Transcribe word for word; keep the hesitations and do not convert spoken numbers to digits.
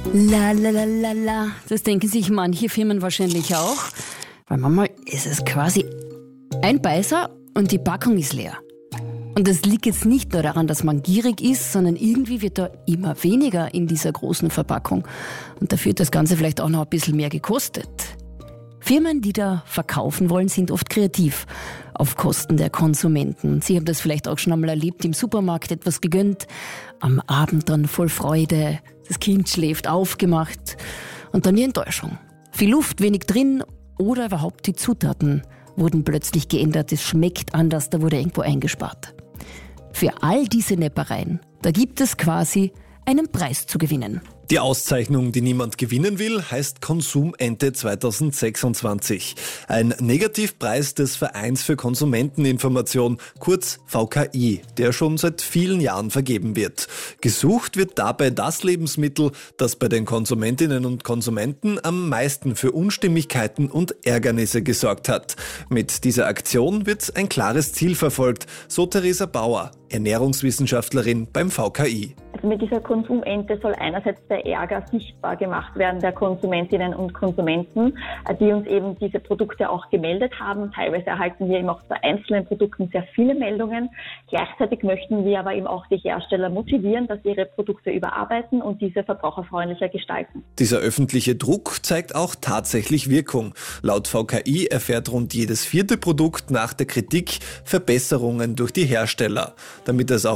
La la la la la, das denken sich manche Firmen wahrscheinlich auch, weil manchmal ist es quasi ein Beißer und die Packung ist leer. Und das liegt jetzt nicht nur daran, dass man gierig ist, sondern irgendwie wird da immer weniger in dieser großen Verpackung. Und dafür hat das Ganze vielleicht auch noch ein bisschen mehr gekostet. Firmen, die da verkaufen wollen, sind oft kreativ auf Kosten der Konsumenten. Sie haben das vielleicht auch schon einmal erlebt, im Supermarkt etwas gegönnt, am Abend dann voll Freude, das Kind schläft, aufgemacht und dann die Enttäuschung. Viel Luft, wenig drin oder überhaupt die Zutaten wurden plötzlich geändert, es schmeckt anders, da wurde irgendwo eingespart. Für all diese Neppereien, da gibt es quasi einen Preis zu gewinnen. Die Auszeichnung, die niemand gewinnen will, heißt Konsumente zweitausendsechsundzwanzig. Ein Negativpreis des Vereins für Konsumenteninformation, kurz V K I, der schon seit vielen Jahren vergeben wird. Gesucht wird dabei das Lebensmittel, das bei den Konsumentinnen und Konsumenten am meisten für Unstimmigkeiten und Ärgernisse gesorgt hat. Mit dieser Aktion wird ein klares Ziel verfolgt, so Theresa Bauer, Ernährungswissenschaftlerin beim V K I. Also mit dieser Konsumente soll einerseits der Ärger sichtbar gemacht werden der Konsumentinnen und Konsumenten, die uns eben diese Produkte auch gemeldet haben. Teilweise erhalten wir eben auch bei einzelnen Produkten sehr viele Meldungen. Gleichzeitig möchten wir aber eben auch die Hersteller motivieren, dass sie ihre Produkte überarbeiten und diese verbraucherfreundlicher gestalten. Dieser öffentliche Druck zeigt auch tatsächlich Wirkung. Laut V K I erfährt rund jedes vierte Produkt nach der Kritik Verbesserungen durch die Hersteller. Damit es auch